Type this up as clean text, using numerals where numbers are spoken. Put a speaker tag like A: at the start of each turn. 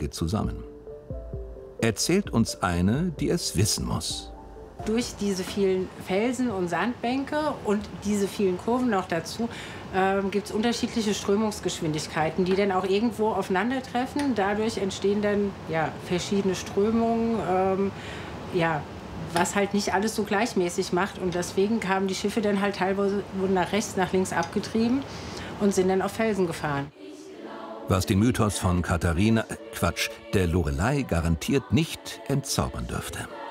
A: Lage zusammen? Erzählt uns eine, die es wissen muss.
B: Durch diese vielen Felsen und Sandbänke und diese vielen Kurven noch dazu gibt es unterschiedliche Strömungsgeschwindigkeiten, die dann auch irgendwo aufeinandertreffen. Dadurch entstehen dann verschiedene Strömungen, was halt nicht alles so gleichmäßig macht. Und deswegen kamen die Schiffe dann halt teilweise, wurden nach rechts, nach links abgetrieben und sind dann auf Felsen gefahren.
A: Was den Mythos von der Lorelei garantiert nicht entzaubern dürfte.